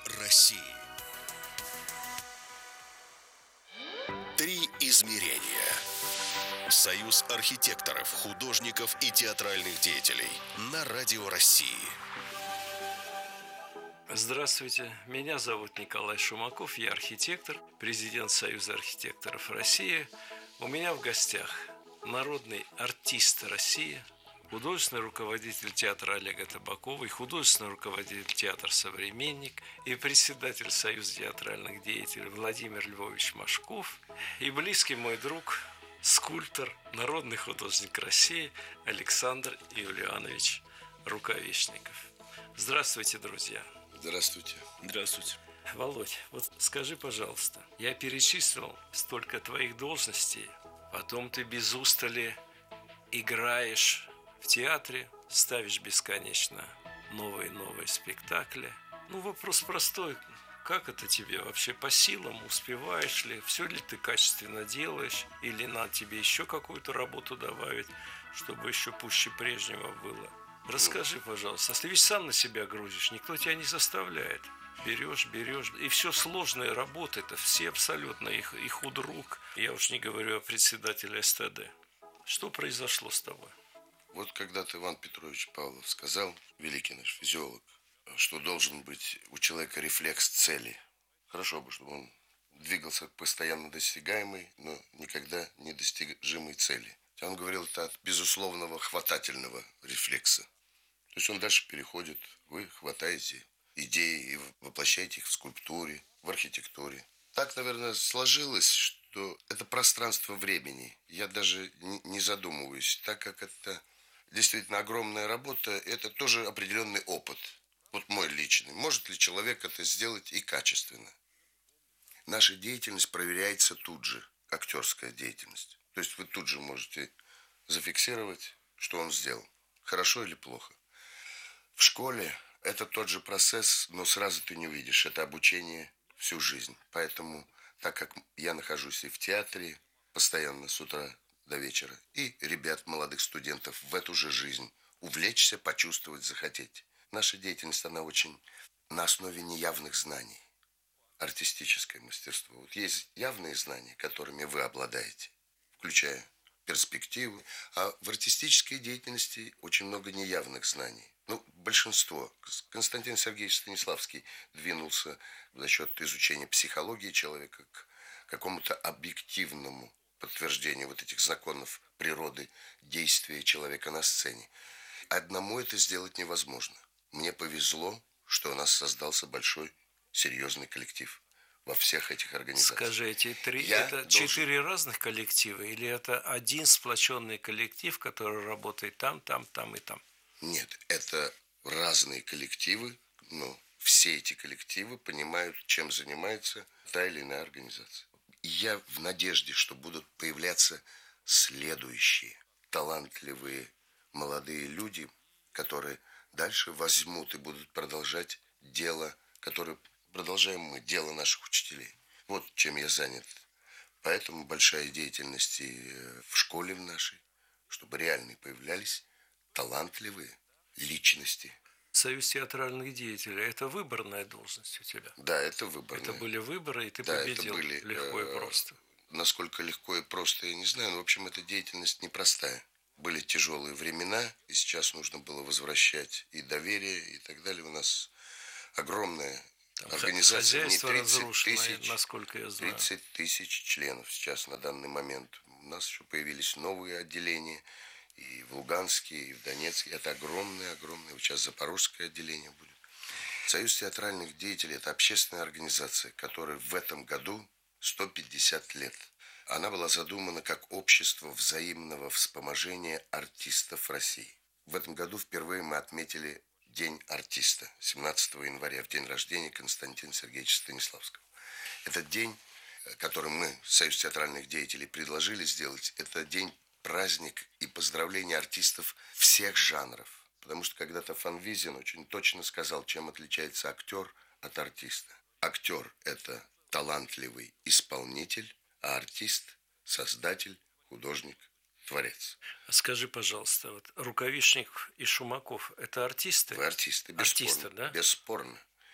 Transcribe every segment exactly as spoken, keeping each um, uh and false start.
России. Три измерения. Союз архитекторов, художников и театральных деятелей на Радио России. Здравствуйте, меня зовут Николай Шумаков, я архитектор, президент Союза архитекторов России. У меня в гостях народный артист России, художественный руководитель театра Олега Табакова и художественный руководитель театра «Современник» и председатель Союза театральных деятелей Владимир Львович Машков и близкий мой друг, скульптор, народный художник России Александр Юлианович Рукавишников. Здравствуйте, друзья. Здравствуйте. Здравствуйте. Володь, вот скажи, пожалуйста, я перечислил столько твоих должностей, потом ты без устали играешь в театре, ставишь бесконечно новые и новые спектакли. Ну, вопрос простой. Как это тебе вообще по силам? Успеваешь ли? Все ли ты качественно делаешь? Или надо тебе еще какую-то работу добавить, чтобы еще пуще прежнего было? Расскажи, пожалуйста. Ты ведь сам на себя грузишь, никто тебя не заставляет. Берешь, берешь. И все сложная работа, это все абсолютно, их, и худрук. Я уж не говорю о председателе СТД. Что произошло с тобой? Вот когда-то Иван Петрович Павлов сказал, великий наш физиолог, что должен быть у человека рефлекс цели. Хорошо бы, чтобы он двигался к постоянно достигаемой, но никогда недостижимой цели. Он говорил это от безусловного хватательного рефлекса. То есть он дальше переходит, вы хватаете идеи и воплощаете их в скульптуре, в архитектуре. Так, наверное, сложилось, что это пространство времени. Я даже не задумываюсь, так как это действительно огромная работа, это тоже определенный опыт. Вот мой личный. Может ли человек это сделать и качественно? Наша деятельность проверяется тут же, актерская деятельность. То есть вы тут же можете зафиксировать, что он сделал, хорошо или плохо. В школе это тот же процесс, но сразу ты не увидишь. Это обучение всю жизнь. Поэтому, так как я нахожусь и в театре постоянно с утра до вечера, и ребят, молодых студентов в эту же жизнь, увлечься, почувствовать, захотеть. Наша деятельность, она очень на основе неявных знаний. Артистическое мастерство. Вот есть явные знания, которыми вы обладаете, включая перспективы, а в артистической деятельности очень много неявных знаний. Ну, большинство. Константин Сергеевич Станиславский двинулся за счет изучения психологии человека к какому-то объективному подтверждению вот этих законов природы действия человека на сцене. Одному это сделать невозможно. Мне повезло, что у нас создался большой серьезный коллектив во всех этих организациях. Скажи, эти три, Я это должен... четыре разных коллектива или это один сплоченный коллектив, который работает там, там, там и там? Нет, это разные коллективы, но все эти коллективы понимают, чем занимается та или иная организация. И я в надежде, что будут появляться следующие талантливые молодые люди, которые дальше возьмут и будут продолжать дело, которое продолжаем мы, дело наших учителей. Вот чем я занят. Поэтому большая деятельность и в школе в нашей, чтобы реально появлялись талантливые личности. Союз театральных деятелей – это выборная должность у тебя? Да, это выборная. Это были выборы, и ты да, победил это были, легко и просто. Насколько легко и просто, я не знаю, но, в общем, эта деятельность непростая. Были тяжелые времена, и сейчас нужно было возвращать и доверие, и так далее. У нас огромная Там организация, не тридцать тысяч, насколько я знаю. тридцать тысяч членов сейчас на данный момент. У нас еще появились новые отделения, и в Луганске, и в Донецке. Это огромное-огромное. Сейчас Запорожское отделение будет. Союз театральных деятелей – это общественная организация, которая в этом году сто пятьдесят лет. Она была задумана как общество взаимного вспоможения артистов России. В этом году впервые мы отметили День артиста, семнадцатого января, в день рождения Константина Сергеевича Станиславского. Этот день, который мы, Союз театральных деятелей, предложили сделать, это день праздник и поздравление артистов всех жанров. Потому что когда-то Фан Визин очень точно сказал, чем отличается актер от артиста. Актер – это талантливый исполнитель, а артист – создатель, художник, творец. Скажи, пожалуйста, вот Рукавишник и Шумаков – это артисты? Вы артисты, бесспорно. Артисты, да? Бесспорно.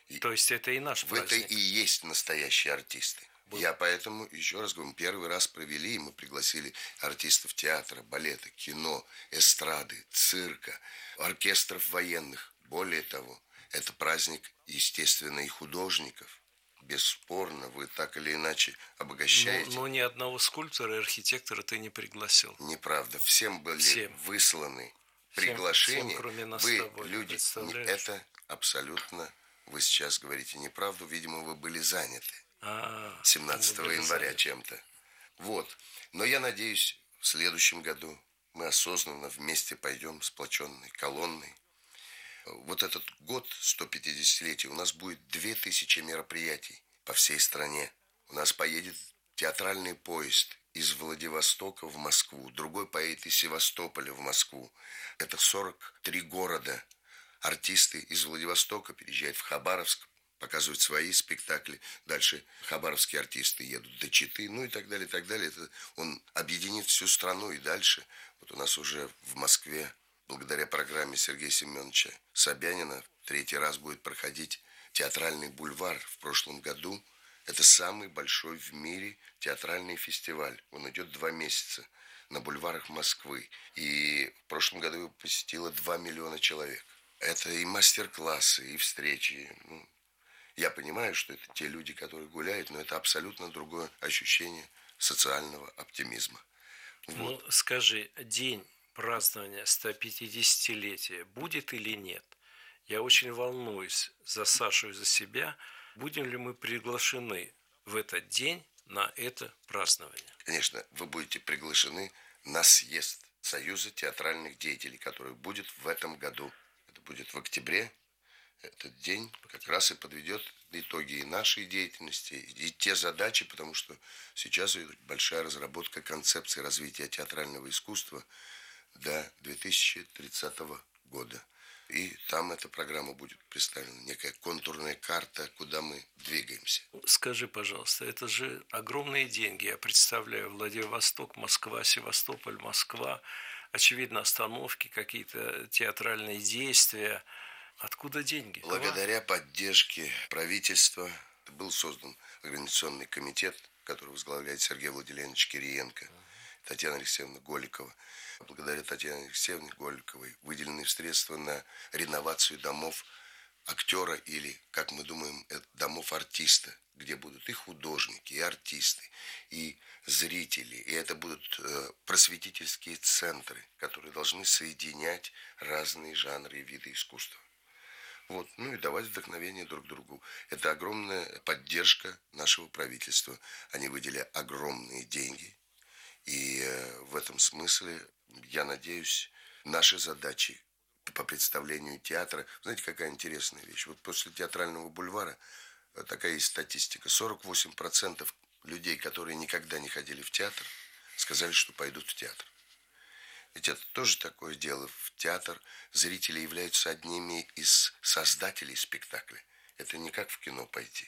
И То есть это и наш в это праздник. и есть настоящие артисты. Вот. Я поэтому, еще раз говорю, первый раз провели, и мы пригласили артистов театра, балета, кино, эстрады, цирка, оркестров военных. Более того, это праздник, естественно, и художников. Бесспорно, вы так или иначе обогащаете. Но, но ни одного скульптора и архитектора ты не пригласил. Неправда. Всем были Всем. высланы Всем, приглашения. всем, кроме нас Вы, с тобой, люди, представляешь? это абсолютно, вы сейчас говорите неправду. Видимо, вы были заняты А, семнадцатого мы были января заняты. чем-то. Вот. Но я надеюсь, в следующем году мы осознанно вместе пойдем сплоченной колонной. Вот этот год сто пятидесятилетия у нас будет две тысячи мероприятий по всей стране. У нас поедет театральный поезд из Владивостока в Москву, другой поедет из Севастополя в Москву. Это сорок три города. Артисты из Владивостока переезжают в Хабаровск, показывают свои спектакли. Дальше хабаровские артисты едут до Читы, ну и так далее, и так далее. Это он объединит всю страну и дальше. Вот у нас уже в Москве, благодаря программе Сергея Семеновича Собянина, третий раз будет проходить театральный бульвар в прошлом году. Это самый большой в мире театральный фестиваль. Он идет два месяца на бульварах Москвы. И в прошлом году его посетило два миллиона человек. Это и мастер-классы, и встречи. Ну, я понимаю, что это те люди, которые гуляют, но это абсолютно другое ощущение социального оптимизма. Вот. Ну, скажи, день празднования сто пятидесятилетия будет или нет? Я очень волнуюсь за Сашу и за себя. Будем ли мы приглашены в этот день на это празднование? Конечно, вы будете приглашены на съезд Союза театральных деятелей, который будет в этом году. Это будет в октябре. Этот день как раз и подведет итоги и нашей деятельности, и те задачи, потому что сейчас идет большая разработка концепции развития театрального искусства до две тысячи тридцатого года. И там эта программа будет представлена, некая контурная карта, куда мы двигаемся. Скажи, пожалуйста, это же огромные деньги. Я представляю, Владивосток, Москва, Севастополь, Москва. Очевидно, остановки, какие-то театральные действия. Откуда деньги? Благодаря поддержке правительства был создан организационный комитет, который возглавляет Сергей Владимирович Кириенко, Татьяна Алексеевна Голикова. Благодаря Татьяне Алексеевне Голиковой выделены средства на реновацию домов актера или, как мы думаем, домов артиста, где будут и художники, и артисты, и зрители. И это будут э, просветительские центры, которые должны соединять разные жанры и виды искусства. Вот, ну и давать вдохновение друг другу. Это огромная поддержка нашего правительства. Они выделили огромные деньги. И э, в этом смысле, я надеюсь, наши задачи по представлению театра... Знаете, какая интересная вещь? Вот после театрального бульвара такая есть статистика. сорок восемь процентов людей, которые никогда не ходили в театр, сказали, что пойдут в театр. Ведь это тоже такое дело. В театр зрители являются одними из создателей спектакля. Это не как в кино пойти.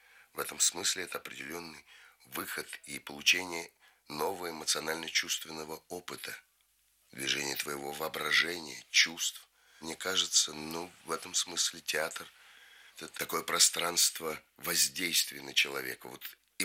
В этом смысле это определенный выход и получение нового эмоционально-чувственного опыта. Движение твоего воображения, чувств. Мне кажется, ну, в этом смысле театр – это такое пространство воздействия на человека, вот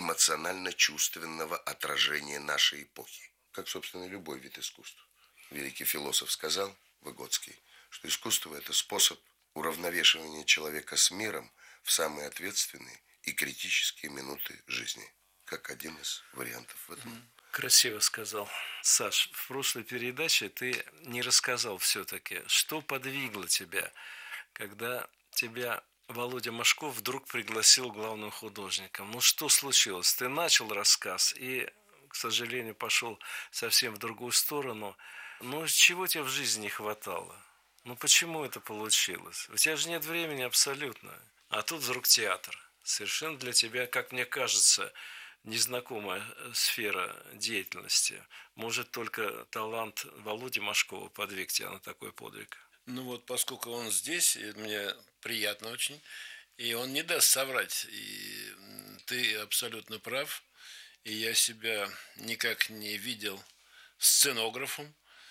эмоционально-чувственного отражения нашей эпохи. Как, собственно, любой вид искусства. Великий философ сказал, Выгодский, что искусство – это способ уравновешивания человека с миром в самые ответственные и критические минуты жизни. Как один из вариантов в этом. Красиво сказал. Саш, в прошлой передаче ты не рассказал все-таки, что подвигло тебя, когда тебя Володя Машков вдруг пригласил главным художником. Ну, что случилось? Ты начал рассказ и, к сожалению, пошел совсем в другую сторону. Ну, чего тебе в жизни не хватало? Ну, почему это получилось? У тебя же нет времени абсолютно. А тут вдруг театр. Совершенно для тебя, как мне кажется, незнакомая сфера деятельности. Может, только талант Володи Машкова подвиг тебя на такой подвиг? Ну вот, поскольку он здесь, и мне приятно очень, и он не даст соврать. И ты абсолютно прав. И я себя никак не видел сценографом.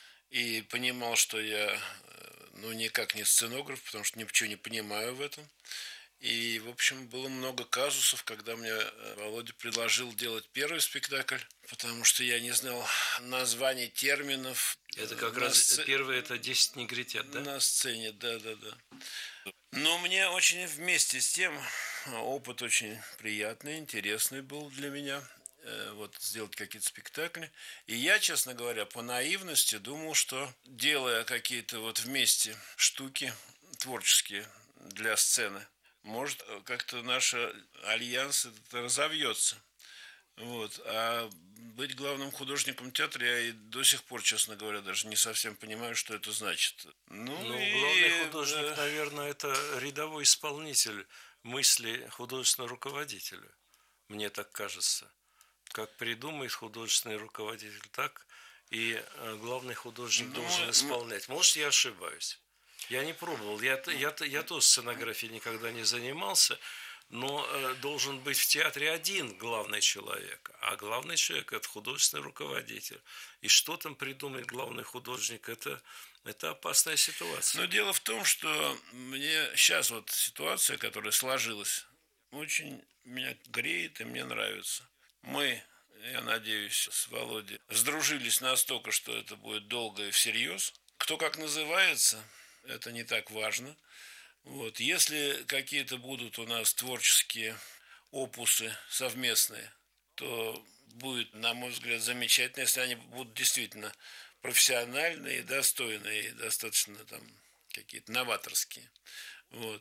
И понимал, что я, ну, никак не сценограф, потому что ничего не понимаю в этом. И, в общем, было много казусов, когда мне Володя предложил делать первый спектакль, потому что я не знал названий терминов. Это как на раз сц... первый, это десять негритят, да? На сцене, да-да-да. Но мне очень вместе с тем опыт очень приятный, интересный был для меня. Вот сделать какие-то спектакли. И я, честно говоря, по наивности думал, что делая какие-то вот вместе штуки творческие для сцены, может, как-то наш альянс разовьется. Вот. А быть главным художником театра я и до сих пор, честно говоря, даже не совсем понимаю, что это значит. Ну, ну и... главный художник, наверное, это рядовой исполнитель мысли художественного руководителя. Мне так кажется. Как придумает художественный руководитель, так и главный художник ну, должен исполнять. Может, я ошибаюсь. Я не пробовал. Я, я, я тоже сценографией никогда не занимался, но э, должен быть в театре один главный человек. А главный человек – это художественный руководитель. И что там придумает главный художник – это, это опасная ситуация. Но дело в том, что мне сейчас вот ситуация, которая сложилась, очень меня греет и мне нравится. Мы, я надеюсь, с Володей сдружились настолько, что это будет долго и всерьез. Кто как называется, это не так важно. Вот. Если какие-то будут у нас творческие опусы совместные, то будет, на мой взгляд, замечательно, если они будут действительно профессиональные, достойные, достаточно там какие-то новаторские. Вот.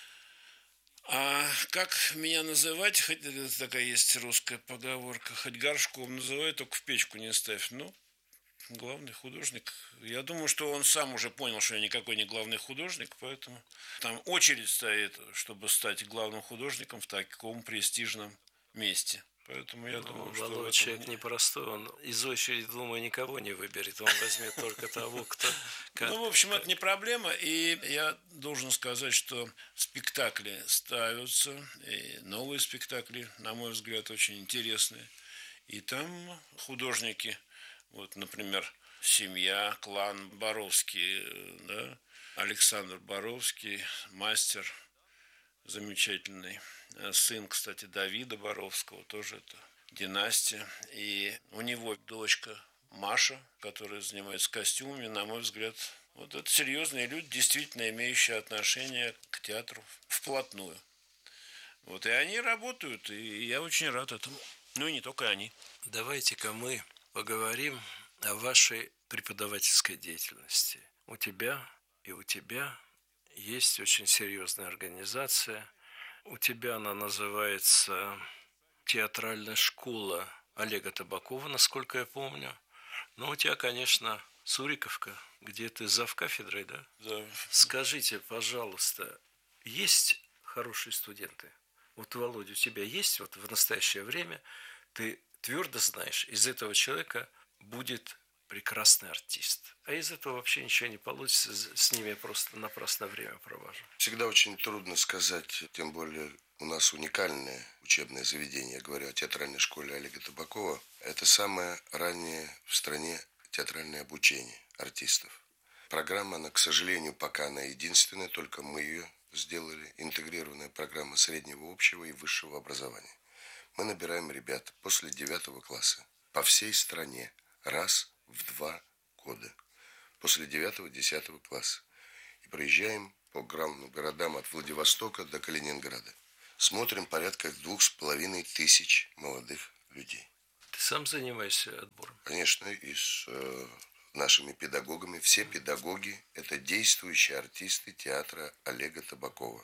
А как меня называть, хоть такая есть русская поговорка, хоть горшком называй, только в печку не ставь. Ну, главный художник. Я думаю, что он сам уже понял, что я никакой не главный художник, поэтому там очередь стоит, чтобы стать главным художником в таком престижном месте. Поэтому я ну, думаю, что... Володя человек этом... непростой, он из очереди, думаю, никого не выберет, он возьмет только того, кто... Ну, в общем, это не проблема, и я должен сказать, что спектакли ставятся, и новые спектакли, на мой взгляд, очень интересные, и там художники, вот, например, семья, клан Боровский, да, Александр Боровский, мастер замечательный, сын, кстати, Давида Боровского, тоже это династия. И у него дочка Маша, которая занимается костюмами, на мой взгляд, вот это серьезные люди, действительно имеющие отношение к театру вплотную. Вот и они работают, и я очень рад этому. Ну и не только они. Давайте-ка мы поговорим о вашей преподавательской деятельности. У тебя и у тебя есть очень серьезная организация. У тебя она называется театральная школа Олега Табакова, насколько я помню. Но у тебя, конечно, Суриковка, где ты завкафедрой, да? Да. Скажите, пожалуйста, есть хорошие студенты? Вот, Володя, у тебя есть вот в настоящее время, ты твердо знаешь, из этого человека будет прекрасный артист. А из этого вообще ничего не получится, с ними я просто напрасно время провожу. Всегда очень трудно сказать, тем более у нас уникальное учебное заведение, я говорю о театральной школе Олега Табакова. Это самое раннее в стране театральное обучение артистов. Программа, она, к сожалению, пока она единственная, только мы ее сделали, интегрированная программа среднего, общего и высшего образования. Мы набираем ребят после девятого класса по всей стране раз в два года, после девятого-десятого класса. И проезжаем по городам от Владивостока до Калининграда. Смотрим порядка двух с половиной тысяч молодых людей. Ты сам занимаешься отбором? Конечно, и с э, нашими педагогами. Все педагоги – это действующие артисты театра Олега Табакова.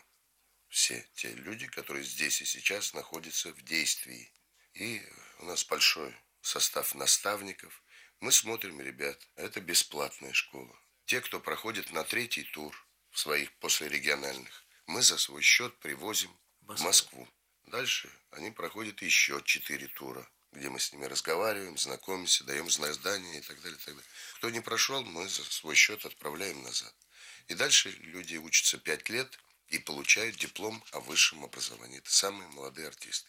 Все те люди, которые здесь и сейчас находятся в действии. И у нас большой состав наставников. Мы смотрим ребят. Это бесплатная школа. Те, кто проходит на третий тур в своих послерегиональных, мы за свой счет привозим в Москву. Дальше они проходят еще четыре тура, где мы с ними разговариваем, знакомимся, даем задания и так далее, и так далее. Кто не прошел, мы за свой счет отправляем назад. И дальше люди учатся пять лет и получают диплом о высшем образовании. Это самые молодые артисты.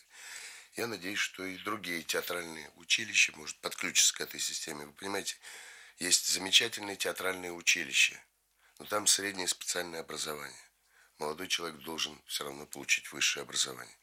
Я надеюсь, что и другие театральные училища, может, подключатся к этой системе. Вы понимаете, есть замечательные театральные училища, но там среднее специальное образование. молодой человек должен все равно получить высшее образование.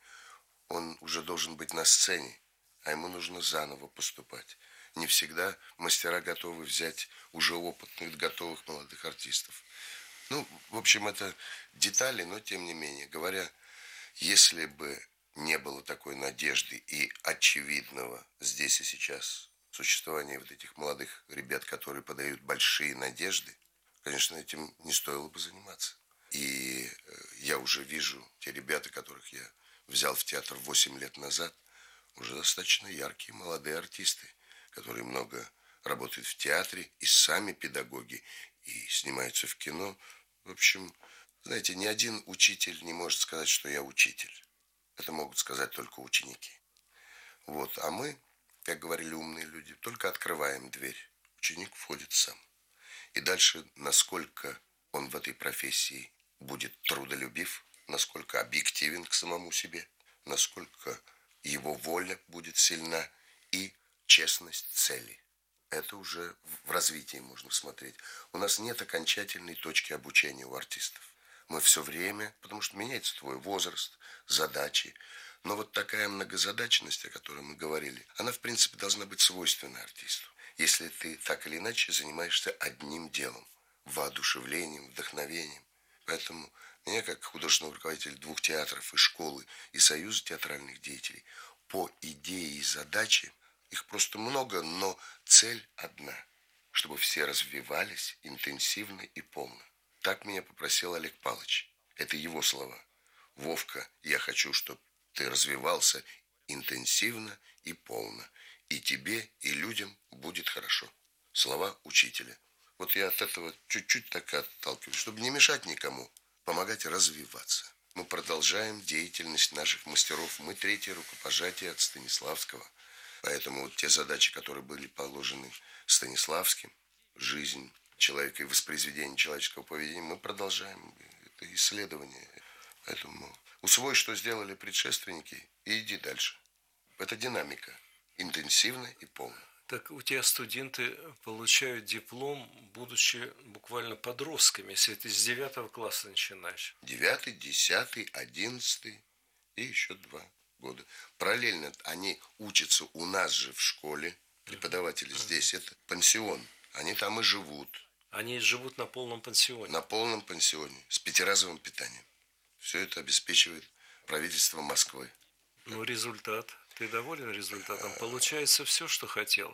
Он уже должен быть на сцене, а ему нужно заново поступать. Не всегда мастера готовы взять уже опытных, готовых молодых артистов. Ну, в общем, это детали, но тем не менее. Говоря, если бы не было такой надежды и очевидного здесь и сейчас существования вот этих молодых ребят, которые подают большие надежды, конечно, этим не стоило бы заниматься. И я уже вижу те ребята, которых я взял в театр восемь лет назад, уже достаточно яркие молодые артисты, которые много работают в театре, и сами педагоги, и снимаются в кино. В общем, знаете, ни один учитель не может сказать, что я учитель. Это могут сказать только ученики. Вот, а мы, как говорили умные люди, только открываем дверь. Ученик входит сам. И дальше, насколько он в этой профессии будет трудолюбив, насколько объективен к самому себе, насколько его воля будет сильна и честность цели. Это уже в развитии можно смотреть. У нас нет окончательной точки обучения у артистов. Мы все время, потому что меняется твой возраст, задачи. Но вот такая многозадачность, о которой мы говорили, она, в принципе, должна быть свойственна артисту. Если ты так или иначе занимаешься одним делом, воодушевлением, вдохновением. Поэтому меня, как художественного руководителя двух театров и школы, и Союза театральных деятелей, по идее и задаче, их просто много, но цель одна, чтобы все развивались интенсивно и полно. Так меня попросил Олег Павлович. Это его слова. Вовка, я хочу, чтобы ты развивался интенсивно и полно. И тебе, и людям будет хорошо. Слова учителя. Вот я от этого чуть-чуть так отталкиваюсь, чтобы не мешать никому, помогать развиваться. Мы продолжаем деятельность наших мастеров. Мы третье рукопожатие от Станиславского. Поэтому вот те задачи, которые были положены Станиславским, жизнь человека и воспроизведение человеческого поведения, мы продолжаем это исследование. Поэтому усвой, что сделали предшественники, и иди дальше. Это динамика, интенсивная и полная. Так у тебя студенты получают диплом, будучи буквально подростками, если ты с девятого класса начинаешь. Девятый, десятый, одиннадцатый и еще два года. Параллельно они учатся у нас же в школе. Преподаватели здесь, это пансион. Они там и живут. Они живут на полном пансионе. На полном пансионе, с пятиразовым питанием. Все это обеспечивает правительство Москвы. Ну, результат. Ты доволен результатом? Получается все, что хотел?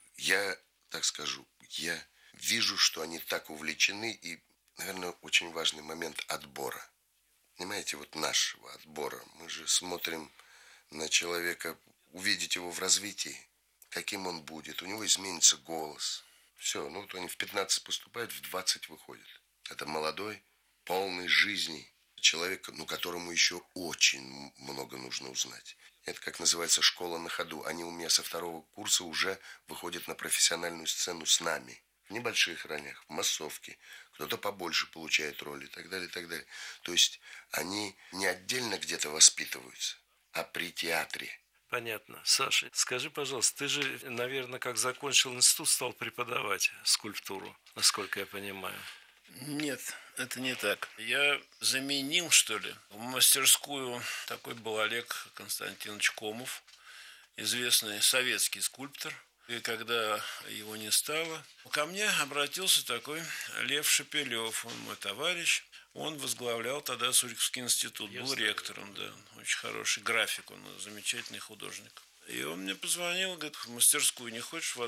Я, так скажу, я вижу, что они так увлечены, и, наверное, очень важный момент отбора. Понимаете, вот нашего отбора. Мы же смотрим на человека, увидеть его в развитии, каким он будет. У него изменится голос. Все, ну вот они в пятнадцать поступают, в двадцать выходят. Это молодой, полный жизни человек, ну, которому еще очень много нужно узнать. Это, как называется, школа на ходу. Они у меня со второго курса уже выходят на профессиональную сцену с нами. В небольших ролях, в массовке. Кто-то побольше получает роли и так далее, и так далее. То есть они не отдельно где-то воспитываются, а при театре. Понятно. Саша, скажи, пожалуйста, ты же, наверное, как закончил институт, стал преподавать скульптуру, насколько я понимаю. Нет, это не так. Я заменил, что ли, в мастерскую. Такой был Олег Константинович Комов, известный советский скульптор. И когда его не стало, ко мне обратился такой Лев Шепелев, он мой товарищ. Он возглавлял тогда Суриковский институт, был ректором, да, очень хороший график, он замечательный художник. И он мне позвонил, говорит, в мастерскую не хочешь,